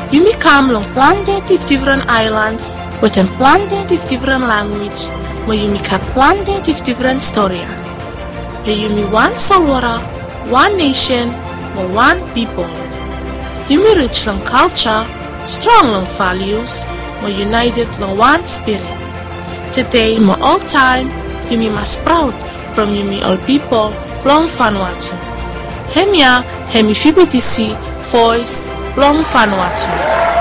Yumi come long planted different islands with a planted different language, but Yumi cat planted different story. Yumi one Salwara, one nation, but one people. Yumi rich long culture, strong long values, but united long one spirit. Today, my all time, Yumi must proud from Yumi all people long Vanuatu. Hemia, hemi fibitisi, voice, long Vanuatu.